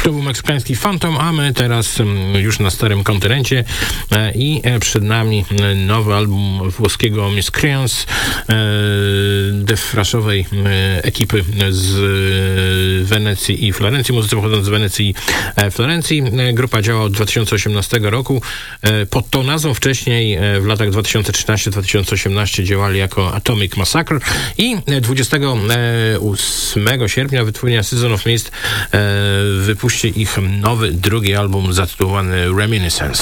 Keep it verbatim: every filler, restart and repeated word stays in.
To był meksykański Phantom, a my teraz już na starym kontynencie i przed nami nowy album włoskiego Miscreants, death-thrashowej ekipy z Wenecji i Florencji, muzycy pochodzący z Wenecji i Florencji. Grupa działa od dwa tysiące osiemnastego roku. Pod tą nazwą wcześniej w latach dwa tysiące trzynastego do dwa tysiące osiemnastego działali jako Atomic Massacre i dwudziestego ósmego sierpnia wytwórnia Season of Mist wypuści ich nowy, drugi album zatytułowany Reminiscence.